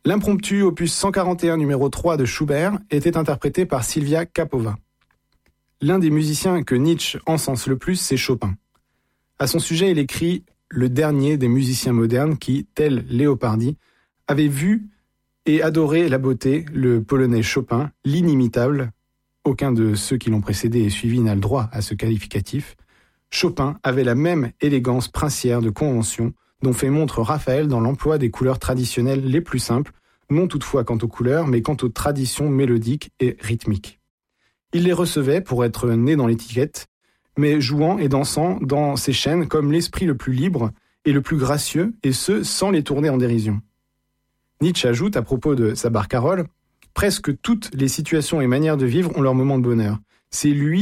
L'impromptu opus 141 numéro 3 de Schubert était interprété par Silvia Kapova. L'un des musiciens que Nietzsche encense le plus, c'est Chopin. À son sujet, il écrit « le dernier des musiciens modernes qui, tel Léopardi, avait vu et adoré la beauté, le polonais Chopin, l'inimitable. Aucun de ceux qui l'ont précédé et suivi n'a le droit à ce qualificatif. Chopin avait la même élégance princière de convention dont fait montre Raphaël dans l'emploi des couleurs traditionnelles les plus simples, non toutefois quant aux couleurs, mais quant aux traditions mélodiques et rythmiques. Il les recevait pour être né dans l'étiquette, mais jouant et dansant dans ses chaînes comme l'esprit le plus libre et le plus gracieux, et ce, sans les tourner en dérision. Nietzsche ajoute à propos de sa barcarolle, presque toutes les situations et manières de vivre ont leur moment de bonheur. C'est lui